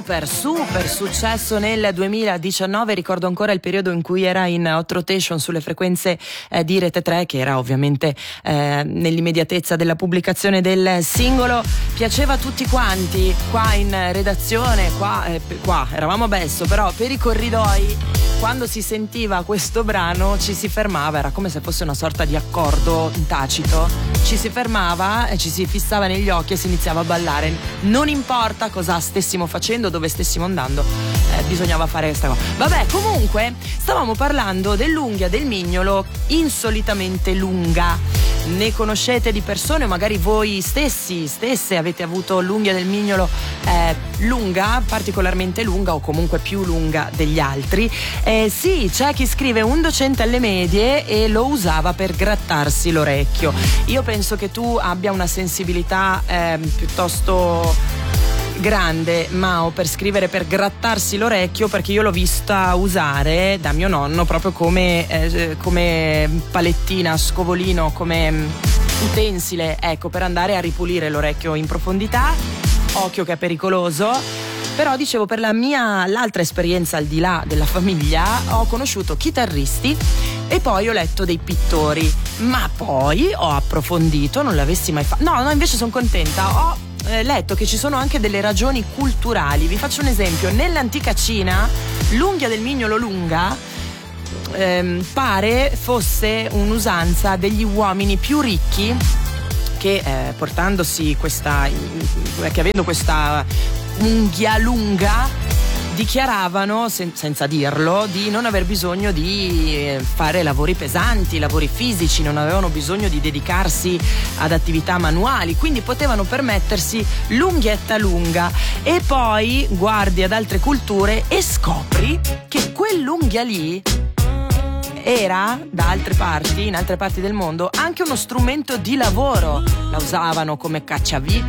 super successo nel 2019. Ricordo ancora il periodo in cui era in hot rotation sulle frequenze di Rete 3, che era ovviamente nell'immediatezza della pubblicazione del singolo. Piaceva a tutti quanti, qua in redazione, qua eravamo adesso, però per i corridoi, quando si sentiva questo brano ci si fermava, era come se fosse una sorta di accordo tacito, ci si fermava e ci si fissava negli occhi e si iniziava a ballare, non importa cosa stessimo facendo, dove stessimo andando, bisognava fare questa cosa. Vabbè, comunque stavamo parlando dell'unghia del mignolo insolitamente lunga. Ne conoscete di persone o magari voi stesse avete avuto l'unghia del mignolo lunga, particolarmente lunga o comunque più lunga degli altri? Sì, c'è chi scrive un docente alle medie e lo usava per grattarsi l'orecchio. Io penso che tu abbia una sensibilità piuttosto grande, Mao, per scrivere per grattarsi l'orecchio, perché io l'ho vista usare da mio nonno proprio come palettina, scovolino, come utensile, ecco, per andare a ripulire l'orecchio in profondità. Occhio che è pericoloso. Però dicevo, per l'altra esperienza al di là della famiglia, ho conosciuto chitarristi e poi ho letto dei pittori, ma poi ho approfondito, non l'avessi mai fatto. No, invece sono contenta, ho letto che ci sono anche delle ragioni culturali. Vi faccio un esempio: nell'antica Cina l'unghia del mignolo lunga pare fosse un'usanza degli uomini più ricchi che portandosi che avendo questa unghia lunga dichiaravano, senza dirlo, di non aver bisogno di fare lavori pesanti, lavori fisici, non avevano bisogno di dedicarsi ad attività manuali, quindi potevano permettersi l'unghietta lunga. E poi guardi ad altre culture e scopri che quell'unghia lì era, da altre parti, in altre parti del mondo, anche uno strumento di lavoro. La usavano come cacciavite,